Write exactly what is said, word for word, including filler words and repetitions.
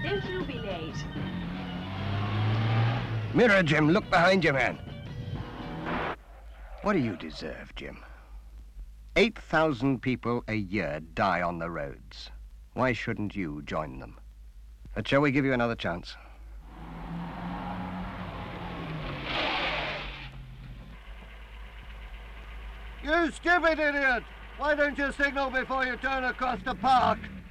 if you be late. Mirror, Jim, look behind you, man. What do you deserve, Jim? eight thousand people a year die on the roads. Why shouldn't you join them? But shall we give you another chance? You stupid idiot! Why don't you signal before you turn across the park?